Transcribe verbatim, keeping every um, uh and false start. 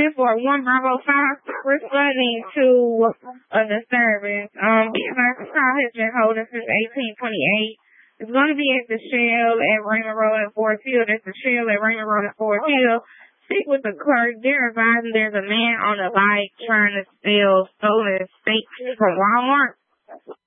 ten four one Bravo five responding to a disturbance. Um, this car has been holding since eighteen twenty-eight. It's going to be at the Shell at Raymond Road at Fort Hill. That's the Shell at Raymond Road at Fort Hill. Speak with the clerk. They're advising there's a man on the light trying to steal stolen steaks from Walmart.